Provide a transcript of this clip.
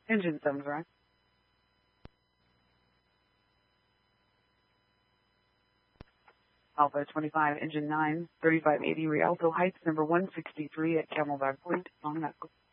Engine 7 direct. Alpha 25, Engine 9, 3580 Rialto Heights, number 163 at Camelback Point, Long Knuckle.